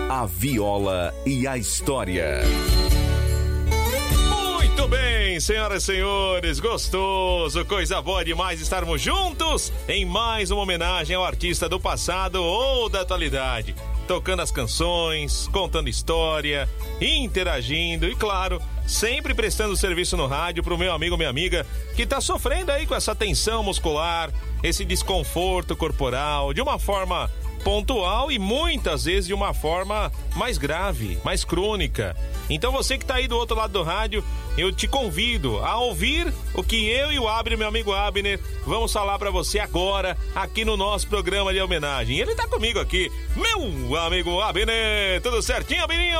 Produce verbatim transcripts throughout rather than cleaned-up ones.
A viola e a história. Muito bem, senhoras e senhores, gostoso, coisa boa demais estarmos juntos em mais uma homenagem ao artista do passado ou da atualidade. Tocando as canções, contando história, interagindo e, claro, sempre prestando serviço no rádio pro meu amigo, minha amiga, que tá sofrendo aí com essa tensão muscular, esse desconforto corporal, de uma forma pontual e muitas vezes de uma forma mais grave, mais crônica. Então você que tá aí do outro lado do rádio, eu te convido a ouvir o que eu e o Abner, meu amigo Abner, vamos falar pra você agora, aqui no nosso programa de homenagem. Ele tá comigo aqui, meu amigo Abner. Tudo certinho, Abininho?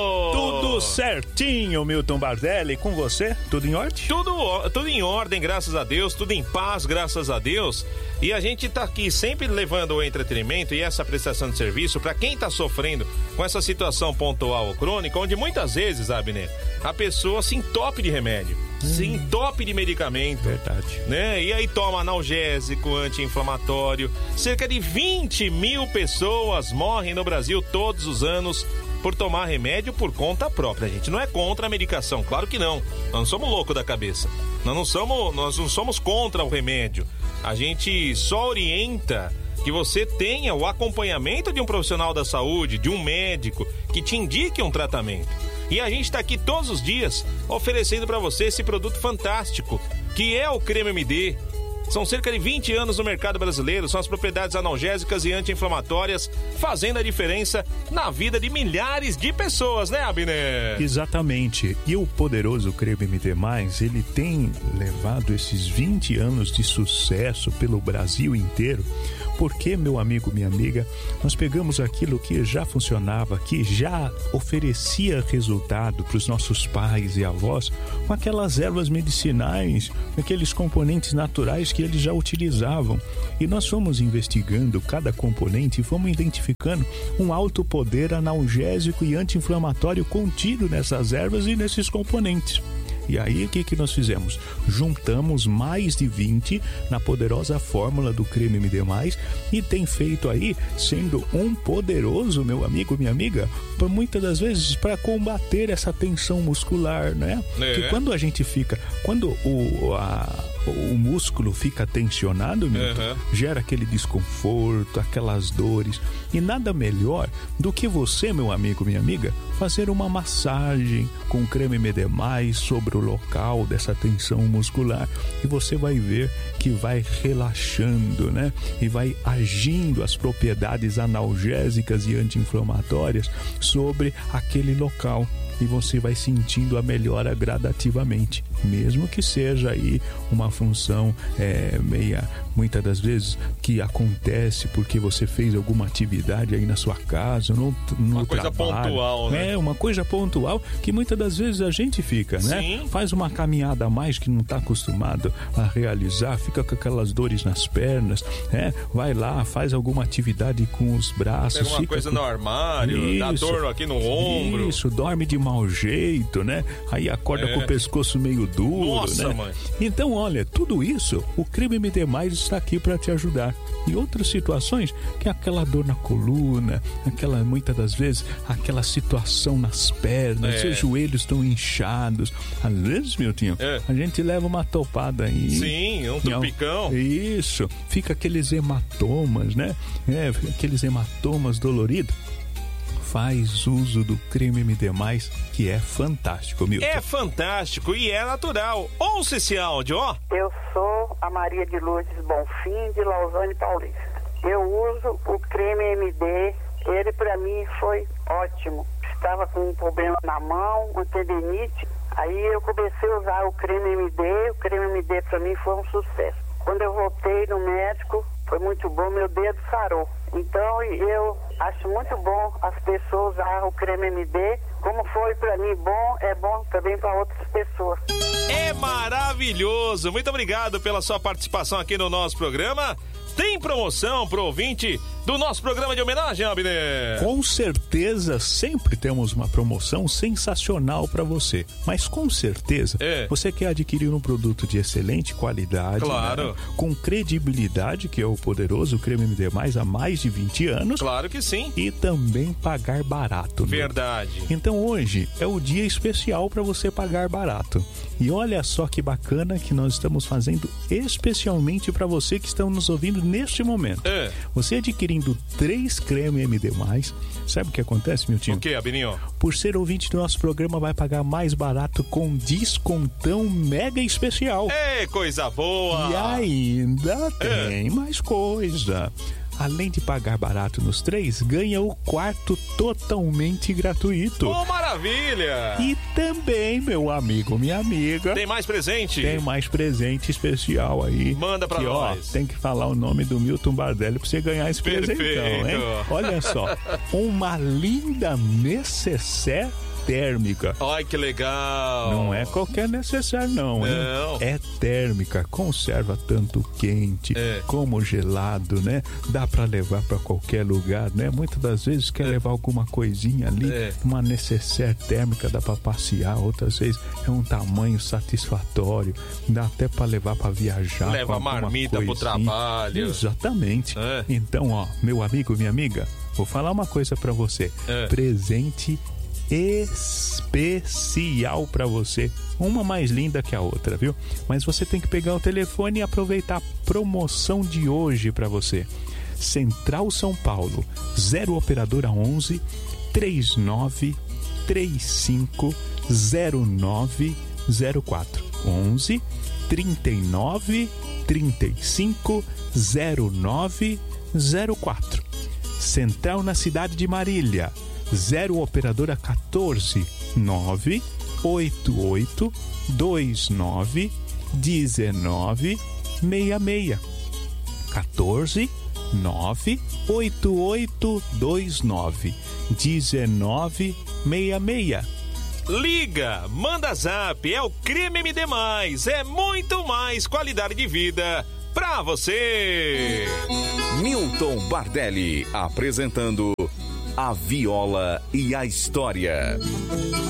Tudo certinho, Milton Bardelli. Com você, tudo em ordem? Tudo, tudo em ordem, graças a Deus, tudo em paz, graças a Deus. E a gente tá aqui sempre levando o entretenimento e essa prestação de serviço pra quem tá sofrendo com essa situação pontual ou crônica, onde muitas vezes, Abner, a pessoa se entope de remédio, hum. se entope de medicamento. Verdade. Né? E aí toma analgésico, anti-inflamatório. Cerca de vinte mil pessoas morrem no Brasil todos os anos por tomar remédio por conta própria, gente. Não é contra a medicação, claro que não. Nós não somos loucos da cabeça. Nós não somos, nós não somos contra o remédio. A gente só orienta que você tenha o acompanhamento de um profissional da saúde, de um médico, que te indique um tratamento. E a gente está aqui todos os dias oferecendo para você esse produto fantástico, que é o Creme M D. São cerca de vinte anos no mercado brasileiro, são as propriedades analgésicas e anti-inflamatórias fazendo a diferença na vida de milhares de pessoas, né, Abner? Exatamente. E o poderoso Creme M D mais, ele tem levado esses vinte anos de sucesso pelo Brasil inteiro, porque, meu amigo, minha amiga, nós pegamos aquilo que já funcionava, que já oferecia resultado para os nossos pais e avós, com aquelas ervas medicinais, com aqueles componentes naturais que eles já utilizavam. E nós fomos investigando cada componente e fomos identificando um alto poder analgésico e anti-inflamatório contido nessas ervas e nesses componentes. E aí, o que, que nós fizemos? Juntamos mais de vinte na poderosa fórmula do Creme M D mais, e tem feito aí, sendo um poderoso, meu amigo, minha amiga, por muitas das vezes para combater essa tensão muscular, né? É. Que quando a gente fica, quando o, a, o músculo fica tensionado, Milton, uhum. gera aquele desconforto, aquelas dores, e nada melhor do que você, meu amigo, minha amiga, fazer uma massagem com Creme M D mais sobre o local dessa tensão muscular, e você vai ver que vai relaxando, né? E vai agindo as propriedades analgésicas e anti-inflamatórias sobre aquele local, e você vai sentindo a melhora gradativamente, mesmo que seja aí uma função é, meia, muitas das vezes, que acontece porque você fez alguma atividade aí na sua casa, no, no uma coisa trabalho. pontual, né? É, uma coisa pontual que muitas das vezes a gente fica, né? Sim. Faz uma caminhada a mais que não está acostumado a realizar, fica com aquelas dores nas pernas, né? Vai lá, faz alguma atividade com os braços. Pega uma fica coisa com... no armário, isso, dá dor aqui no ombro. Isso, dorme de mau jeito, né? Aí acorda é. com o pescoço meio duro, Nossa, né? Mãe. Então, olha, tudo isso, o Creme M D mais está aqui para te ajudar. E outras situações, que é aquela dor na coluna, aquela, muitas das vezes, aquela situação nas pernas, é. seus joelhos estão inchados. Às vezes, meu tio, é. a gente leva uma topada aí. Sim, um tupicão. Isso, fica aqueles hematomas, né? É, aqueles hematomas doloridos. Faz uso do Creme M D mais, que é fantástico, Milton. É fantástico e é natural. Ouça esse áudio, ó. Eu sou a Maria de Lourdes Bonfim, de Lausanne Paulista. Eu uso o Creme M D, ele pra mim foi ótimo. Estava com um problema na mão, uma tendinite, aí eu comecei a usar o Creme M D, o Creme M D pra mim foi um sucesso. Quando eu voltei no médico, foi muito bom, meu dedo sarou. Então eu acho muito bom as pessoas usarem o Creme M D. Como foi pra mim bom, é bom também para outras pessoas. É maravilhoso! Muito obrigado pela sua participação aqui no nosso programa. Tem promoção pro ouvinte do nosso programa de homenagem, Abner? Com certeza, sempre temos uma promoção sensacional para você. Mas com certeza, é. você quer adquirir um produto de excelente qualidade, claro, né? Com credibilidade, que é o poderoso Creme M D Mais há mais de vinte anos. Claro que sim. E também pagar barato. Verdade. Né? Então hoje é o dia especial para você pagar barato. E olha só que bacana que nós estamos fazendo especialmente para você que está nos ouvindo neste momento. É. Você adquirindo três creme M D mais, sabe o que acontece, meu tio? O que, Abininho? Por ser ouvinte do nosso programa, vai pagar mais barato com descontão mega especial. É, coisa boa! E ainda tem é. mais coisa. Além de pagar barato nos três, ganha o quarto totalmente gratuito. Oh, maravilha! E também, meu amigo, minha amiga... Tem mais presente? Tem mais presente especial aí. Manda pra que, nós. Ó, tem que falar o nome do Milton Bardelli pra você ganhar esse Perfeito. presentão, hein? Olha só, uma linda necessaire térmica. Ai, que legal! Não é qualquer necessaire não, hein? Não. É térmica, conserva tanto quente é. como gelado, né? Dá pra levar pra qualquer lugar, né? Muitas das vezes quer é. levar alguma coisinha ali, é. uma necessaire térmica, dá pra passear, outras vezes é um tamanho satisfatório, dá até pra levar pra viajar. Leva a marmita coisinha. pro trabalho. Exatamente. É. Então, ó, meu amigo, minha amiga, vou falar uma coisa pra você. É. Presente especial para você, uma mais linda que a outra, viu? Mas você tem que pegar o telefone e aproveitar a promoção de hoje para você. Central São Paulo, zero operadora onze, trinta e nove, trinta e cinco, zero nove zero quatro. onze, trinta e nove, trinta e cinco, zero nove zero quatro. Central na cidade de Marília, zero operadora quatorze, nove oito oito, dois nove, dezenove, sessenta e seis. quatorze, nove oito oito, dois nove, dezenove, sessenta e seis. Liga, manda zap, é o Creme M D mais, é muito mais qualidade de vida pra você. Milton Bardelli apresentando A Viola e a História.